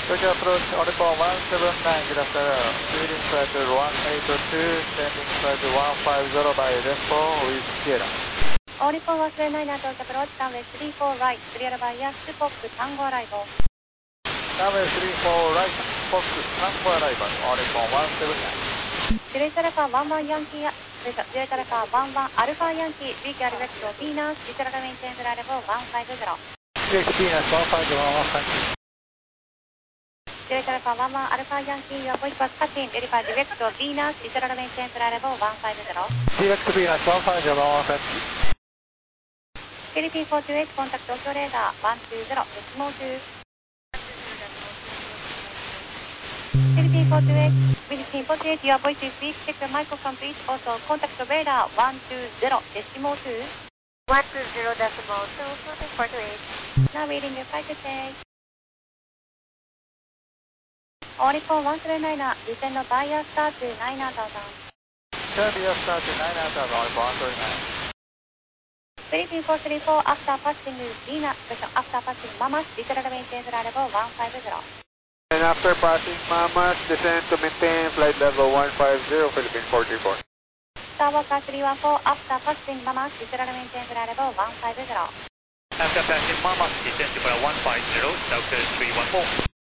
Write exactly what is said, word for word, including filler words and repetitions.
Tokyo approach, Oricon one seven nine, good afternoon. Speeding flight one eight two, standing flight one five zero by left four with Sierra. Oricon one seven nine, Tokyo approach, runway three four right, clear by Yankee Fox, Tango arrival. Runway three four right, Fox, Tango arrival, Oricon one seven nine. Delta Alpha one one Yankee, Delta Alpha one one Alpha Yankee, V Q R vector Venus, Delta maintain arrival one five zero. Venus one five zero, one five zero. Delta Alpha one one Alpha Yankee, your voice was cutting, verify the vector Venus, Delta maintain arrival one five zero. Direct Venus one five zero, one five zero. Philippine four two eight, contact Tokyo radar one two zero, decimal two. Philippine four two eight, Philippine four two eight, your voice is weak, check your microphone please, also contact radar one two zero, decimal two. one two zero decimal two, Philippine four two eight. Now reading your flight details. Oricon one seven nine, descend via star to nine thousand. Turn via star to nine thousand, Oricon one seven nine. Philippine four three four, after passing Venus, after passing Mamas, descend maintain level one five zero. And after passing Mamas, descend to maintain flight level one five zero, Philippine four three four. Skywalker three one four, after passing Mamas, descend maintain level one five zero. After passing Mamas, descend to one five zero, Skywalker three one four.